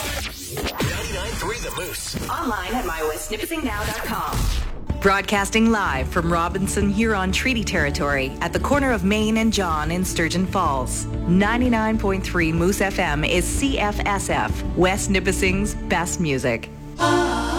99.3 The Moose. Online at mywestnipissingnow.com. Broadcasting live from Robinson Huron Treaty Territory at the corner of Main and John in Sturgeon Falls. 99.3 Moose FM is CFSF, West Nipissing's best music.